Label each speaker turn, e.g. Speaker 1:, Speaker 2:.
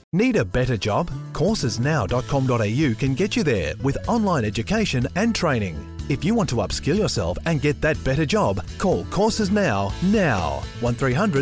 Speaker 1: Need a better job? Coursesnow.com.au can get you there with online education and training. If you want to upskill yourself and get that better job, call Courses Now 1300